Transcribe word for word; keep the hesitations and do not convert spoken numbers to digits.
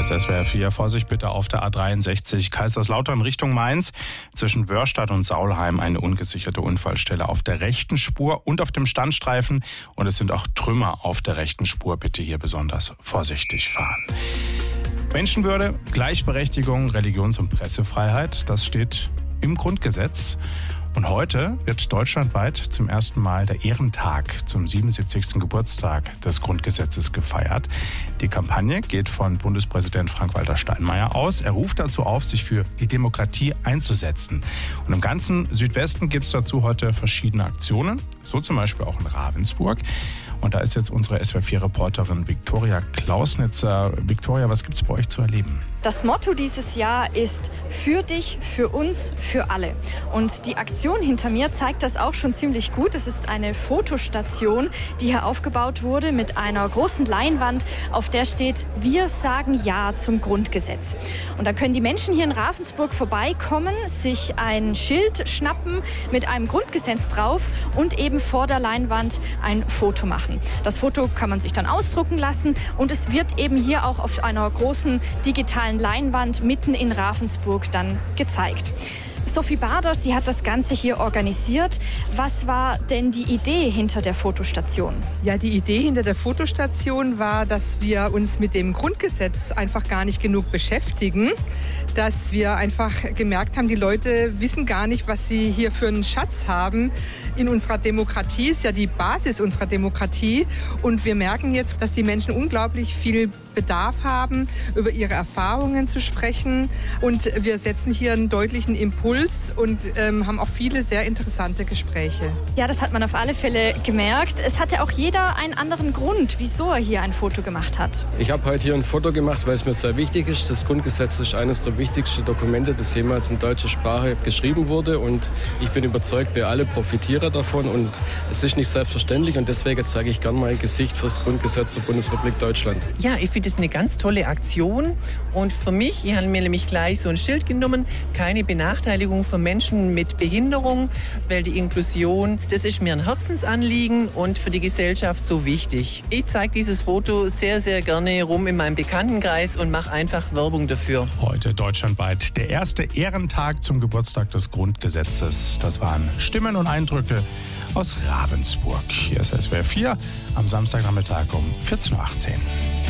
Hier ist S W R vier. Vorsicht bitte auf der A dreiundsechzig Kaiserslautern Richtung Mainz. Zwischen Wörstadt und Saulheim eine ungesicherte Unfallstelle auf der rechten Spur und auf dem Standstreifen. Und es sind auch Trümmer auf der rechten Spur. Bitte hier besonders vorsichtig fahren. Menschenwürde, Gleichberechtigung, Religions- und Pressefreiheit, das steht im Grundgesetz. Und heute wird deutschlandweit zum ersten Mal der Ehrentag zum siebenundsiebzigsten Geburtstag des Grundgesetzes gefeiert. Die Kampagne geht von Bundespräsident Frank-Walter Steinmeier aus. Er ruft dazu auf, sich für die Demokratie einzusetzen. Und im ganzen Südwesten gibt es dazu heute verschiedene Aktionen, so zum Beispiel auch in Ravensburg. Und da ist jetzt unsere S W R vier Reporterin Viktoria Klausnitzer. Viktoria, was gibt es bei euch zu erleben? Das Motto dieses Jahr ist für dich, für uns, für alle. Und die Aktion hinter mir zeigt das auch schon ziemlich gut. Es ist eine Fotostation, die hier aufgebaut wurde mit einer großen Leinwand, auf der steht: Wir sagen Ja zum Grundgesetz. Und da können die Menschen hier in Ravensburg vorbeikommen, sich ein Schild schnappen mit einem Grundgesetz drauf und eben vor der Leinwand ein Foto machen. Das Foto kann man sich dann ausdrucken lassen und es wird eben hier auch auf einer großen digitalen Leinwand mitten in Ravensburg dann gezeigt. Sophie Bader, sie hat das Ganze hier organisiert. Was war denn die Idee hinter der Fotostation? Ja, die Idee hinter der Fotostation war, dass wir uns mit dem Grundgesetz einfach gar nicht genug beschäftigen. Dass wir einfach gemerkt haben, die Leute wissen gar nicht, was sie hier für einen Schatz haben. In unserer Demokratie ist ja die Basis unserer Demokratie. Und wir merken jetzt, dass die Menschen unglaublich viel Bedarf haben, über ihre Erfahrungen zu sprechen. Und wir setzen hier einen deutlichen Impuls und ähm, haben auch viele sehr interessante Gespräche. Ja, das hat man auf alle Fälle gemerkt. Es hatte auch jeder einen anderen Grund, wieso er hier ein Foto gemacht hat. Ich habe heute hier ein Foto gemacht, weil es mir sehr wichtig ist. Das Grundgesetz ist eines der wichtigsten Dokumente, das jemals in deutscher Sprache geschrieben wurde. Und ich bin überzeugt, wir alle profitieren davon. Und es ist nicht selbstverständlich. Und deswegen zeige ich gerne mein Gesicht für das Grundgesetz der Bundesrepublik Deutschland. Ja, ich finde es eine ganz tolle Aktion. Und für mich, ich habe mir nämlich gleich so ein Schild genommen, keine Benachteiligung von Menschen mit Behinderung, weil die Inklusion, das ist mir ein Herzensanliegen und für die Gesellschaft so wichtig. Ich zeige dieses Foto sehr, sehr gerne rum in meinem Bekanntenkreis und mache einfach Werbung dafür. Heute deutschlandweit der erste Ehrentag zum Geburtstag des Grundgesetzes. Das waren Stimmen und Eindrücke aus Ravensburg. Hier ist S W R vier am Samstagnachmittag um vierzehn Uhr achtzehn.